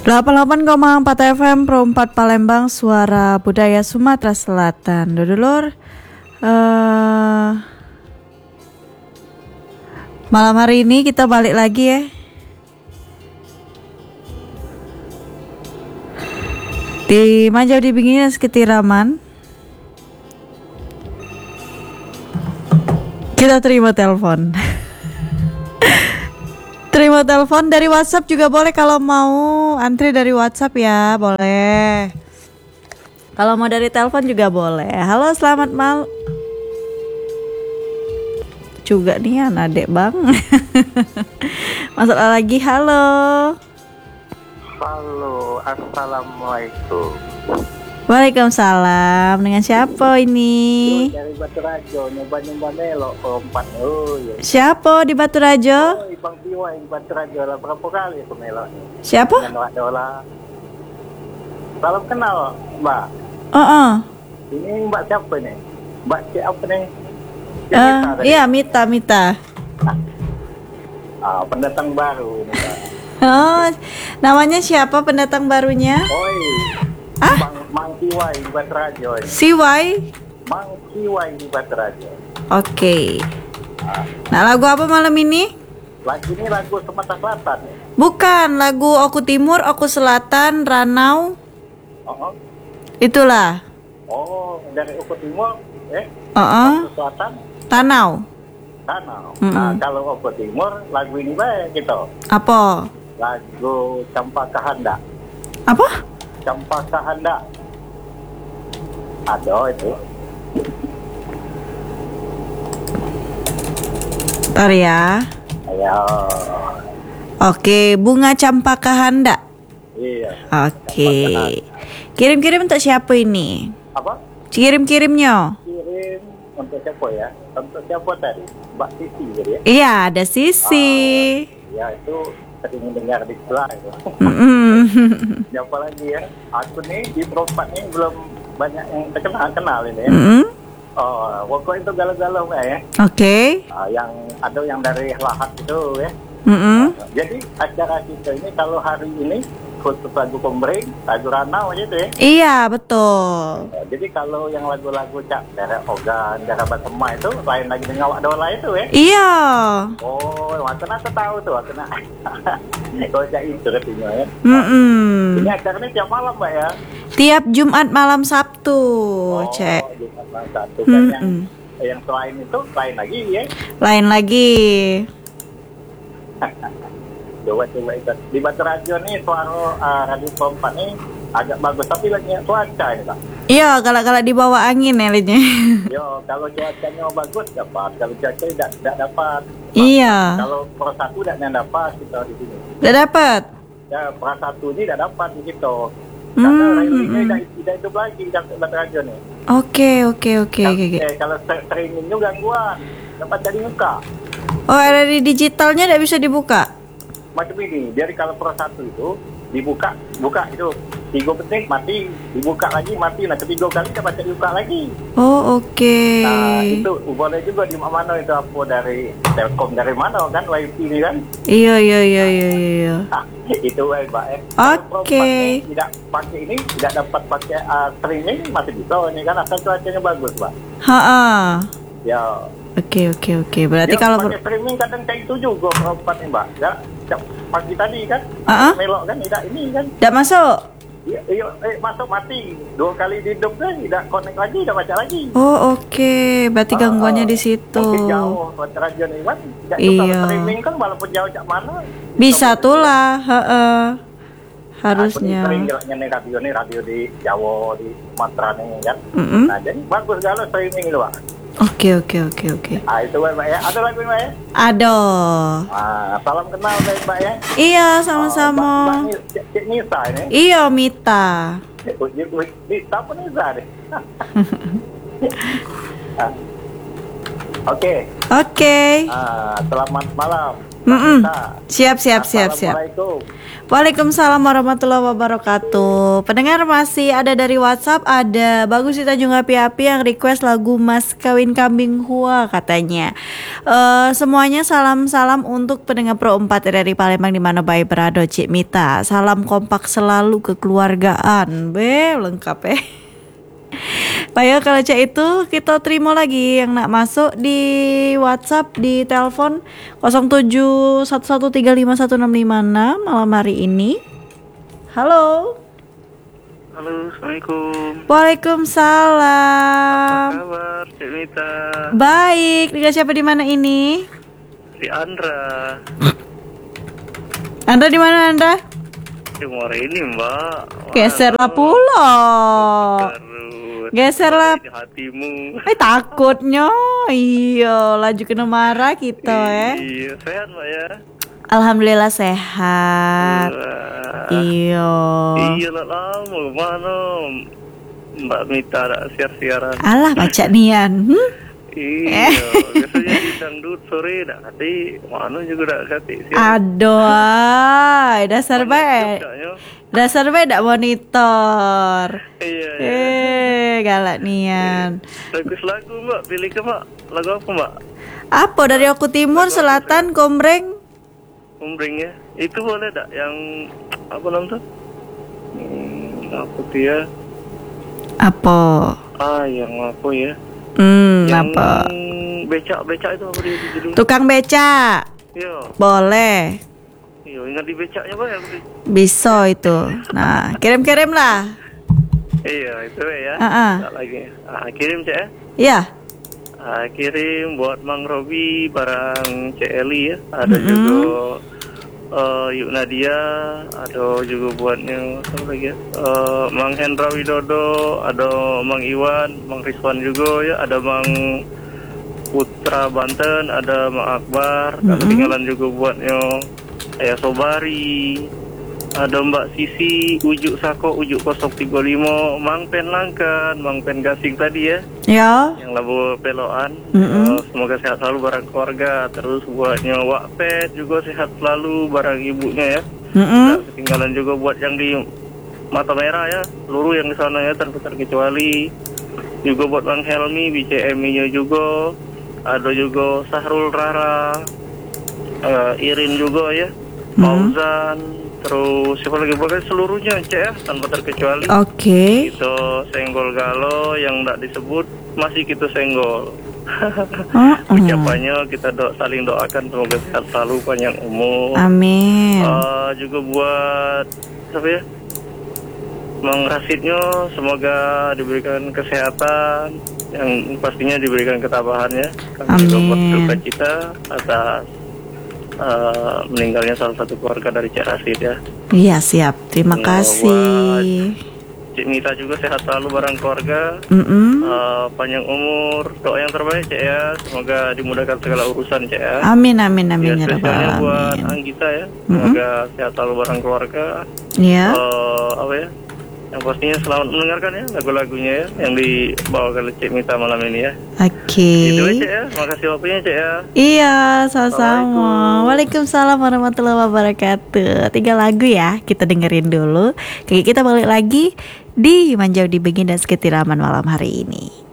88,4 FM Pro 4 Palembang, suara budaya Sumatera Selatan. Dulur, malam hari ini kita balik lagi ya. Di Majau di Bingin Sekitiraman. Kita terima telepon. Terima telepon dari WhatsApp juga boleh, kalau mau antri dari WhatsApp ya, boleh. Kalau mau dari telepon juga boleh. Halo, selamat malam. Juga nih adik bang. Masalah lagi, halo. Halo, assalamualaikum. Waalaikumsalam. Dengan siapa ini? Dari Batu Rajo, nyoba melok keempat. Oh, ya. Siapa di Batu Rajo? Oh, Bang Piwa di Batu Rajo lah, berapa kali aku melok. Siapa? Dola. Salam kenal, Mbak. Ini Mbak siapa nih? Mbak siapa nih? Iya, Mita. Pendatang baru nih, Mbak. Oh, namanya siapa pendatang barunya? Oi. Mang Kiwai di Batu Rajo. Siwai? Mang Kiwai di Batu Rajo. Oke. Nah, lagu apa malam ini? Lagu ini lagu Sumatera Selatan. Bukan, lagu Oku Timur, Oku Selatan, Ranau. Oh. Itulah. Oh, dari Oku Timur, Oku Selatan, Tanau. Nah, kalau Oku Timur, lagu ini baik gitu. Apa? Lagu Campaka Handa. Apa? Campaka Handa. Ada itu. Ntar ya. Ayo. Oke, Bunga Campaka Handa. Iya. Oke. Kirim-kirim untuk siapa ini? Apa? Kirim-kirimnya. Kirim untuk siapa ya? Untuk siapa tadi? Mbak Sisi gitu ya? Iya, ada Sisi. Ya, itu sering mendengar di sebelah itu. Siapa lagi ya? Aku nih di Propat nih belum banyak yang kenal ini ya. Oh, pokoknya itu galau-galau ya. Oke. Yang ada yang dari Lahat itu ya. Jadi acara kita ini kalau hari ini khusus lagu Kombreng, lagu Ranau gitu ya. Iya, betul. Jadi kalau yang lagu-lagu Cak Dara Ogan, Dara Batema itu lain lagi dengan Wak Dola itu ya. Iya. Oh, waktu aku tahu tuh, waktu kalau Cak itu katanya ya. Ini acaranya tiap malam Mbak ya. Tiap Jumat malam Sabtu, Cek. Jumat malam Sabtu kan yang selain itu lain lagi ya. Lain lagi. Coba ikut di Batu Rajo nih, suara radio Kompas nih agak bagus, tapi lagi cuaca ini Pak. Iya, kalau di bawah angin ya linya. Yo, kalau cuacanya bagus dapat, kalau cuaca tidak dapat. Iya. Kalau Pro 1 tidak dapat kita di sini. Tidak dapat. Ya, Pro 1 ini tidak dapat di situ. Karena railingnya tidak hidup lagi di Batu Rajo nih. Oke. Kalau streamingnya gangguan, dapat jadi muka. Oh, ada di digitalnya tidak bisa dibuka. Macam ini, jadi kalau Pro 1 itu buka itu 3 menit mati, dibuka lagi mati, nah ketiga kali dapat dibuka lagi. Oh, oke. Nah, itu boleh juga di mana itu apa dari Telkom dari mana kan live ini kan? Iya. Itu Mbak ya. Oke. Tidak pakai ini, tidak dapat pakai streaming masih bisa ini kan, asal cuacanya bagus, Mbak. Ya. Oke. Berarti ya, kalau pakai streaming kadang kayak itu juga perempat nih Mbak. Ya, pagi tadi kan, melok kan, tidak ini kan. Tidak masuk. Iya, masuk mati 2 kali hidup kan, tidak connect lagi, tidak baca lagi. Oh, oke. Berarti gangguannya di situ. Mungkin jauh, rajo nih Mas. Kalau streaming kan walaupun jauh cak mana. Bisa tuh lah, harusnya. Aku sering nih radio di Jawa, di Sumatera nih kan. Nah, jadi bagus kalau streaming itu Pak. Oke. Itu Mbak ya. Ada lagi Mbak ya? Ada. Salam kenal Mbak ya. Iya, sama-sama. Cik Nisa ini. Iya, Mita. Nisa pun Nisa deh. Oke. Oke. Selamat malam. Siap. Assalamualaikum. Waalaikumsalam warahmatullahi wabarakatuh. Pendengar masih ada dari WhatsApp, ada Bagus di Tanjung Api-Api yang request lagu Mas Kawin Kambing Hua katanya. Semuanya salam untuk pendengar Pro 4 dari Palembang di mana baik berada Cik Mita. Salam kompak selalu kekeluargaan. Lengkap ya. Baik, kalau cak itu kita terima lagi yang nak masuk di WhatsApp, di telepon 0711351656 malam hari ini. Halo. Halo, Assalamualaikum. Waalaikumsalam. Apa kabar, Cik Mita? Baik, dengan siapa di mana ini? Di Andra. Anda di mana Anda? Di Muara ini, Mbak. Geserlah pula. Geserlah. Di hatimu. Takutnya. Iya, laju kena marah kita Iya, sehat, Mbak ya? Alhamdulillah sehat. Iya. Iya, lama mana Mbak Mita ada siar-siaran. Alah, baca nian. Iya, biasanya di dangdut sore dak kati, mana juga dak kati. Aduh, dasar baik. Dasar baik dak monitor. Iya. Galak nian. Lagu Mbak, pilih ke Mbak. Lagu apa Mbak? Apa dari aku timur, selatan, kombreng? Kombreng ya. Itu boleh dak yang apa namanya? Apa tuh ya? Apa? Yang apa ya? Yang apa? Becak itu apa dia judulnya? Tukang becak. Iya. Boleh. Iya, ingat di becaknya Pak ya? Bisa itu. Nah, kirim-kirim lah. Iya, itu ya. Tak lagi. Kirim Cek ya. Iya. Kirim buat Mang Robi barang Cek Eli ya. Ada juga Yuk Nadia, ada juga buatnya apa lagi ya? Mang Hendra Widodo, ada Mang Iwan, Mang Rizwan juga ya, ada Mang Putra Banten, ada Mang Akbar, ketinggalan juga buatnya Ayah Sobari, ada Mbak Sisi, Ujuk Sako, Ujuk 035, Mang Pen Langkan, Mang Pen Gasing tadi ya. Ya. Yang labu peloan. Semoga sehat selalu barang keluarga. Terus buatnya Wak Pet juga sehat selalu barang ibunya ya. Dan ketinggalan juga buat yang di Mata Merah ya, seluruh yang di sana ya tanpa terkecuali. Juga buat Bang Helmi, BCMI-nya juga. Ada juga Sahrul Rara, Irin juga ya, Fauzan, terus siapa lagi, pokoknya seluruhnya Cek ya, tanpa terkecuali. Oke. Itu senggol galo yang tidak disebut masih kita senggol. Ucapannya kita saling doakan semoga sehat selalu, panjang umur. Amin. Juga buat apa ya, Mang Rasidnya semoga diberikan kesehatan, yang pastinya diberikan ketabahannya. Kami juga berduka cita atas meninggalnya salah satu keluarga dari Cik Rasid ya. Iya siap, terima kasih. Cik Mita juga sehat selalu barang keluarga, panjang umur, doa yang terbaik Cik ya, semoga dimudahkan segala urusan Cik ya. Amin ya spesialnya rabbal buat alamin. Anggita ya, semoga sehat selalu barang keluarga. Iya. Apa ya, yang pastinya selamat mendengarkan ya lagu-lagunya ya yang dibawakan oleh Cik Mita malam ini ya. Oke. Itu aja Cik ya, makasih waktunya Cik ya. Iya, sama-sama. Waalaikumsalam warahmatullahi wabarakatuh. 3 lagu ya, kita dengerin dulu. Oke, kita balik lagi di Manjau di Begin dan Sekitiraman malam hari ini.